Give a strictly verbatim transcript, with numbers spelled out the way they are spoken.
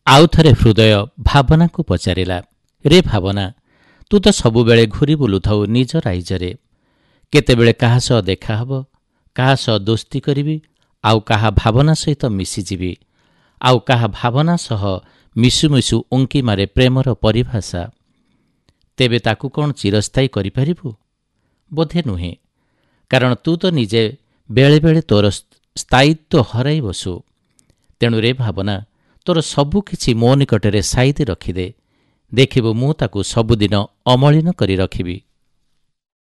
ଆଉ ଥରେ ହୃଦୟ ଭାବନାକୁ ପଚାରିଲା, ରେ ଭାବନା, ତୁ ତ ସବୁବେଳେ ଘୁରି ବୁଲୁଥାଉ ନିଜ ରାଇଜରେ। କେତେବେଳେ କାହା ସହ ଦେଖାହେବ, କାହା ସହ ଦୋସ୍ତି କରିବି, ଆଉ କାହା ଭାବନା ସହିତ ମିଶିଯିବି, ଆଉ କାହା ଭାବନା ସହ ମିଶୁ ମିଶୁ ଉଙ୍କି ମାରେ ପ୍ରେମର ପରିଭାଷା। ତେବେ ତାକୁ କ'ଣ ଚିରସ୍ଥାୟୀ କରିପାରିବୁ? ବୋଧେ ନୁହେଁ, କାରଣ ତୁ ତ ନିଜେ ବେଳେବେଳେ ତୋର ସ୍ଥାୟିତ୍ୱ ହରାଇ ବସୁ। ତେଣୁ ରେ ଭାବନା, ତୋର ସବୁ କିଛି ମୋ ନିକଟରେ ସାଇତି ରଖିଦେ। ଦେଖିବୁ ମୁଁ ତାକୁ ସବୁଦିନ ଅମଳିନ କରି ରଖିବି।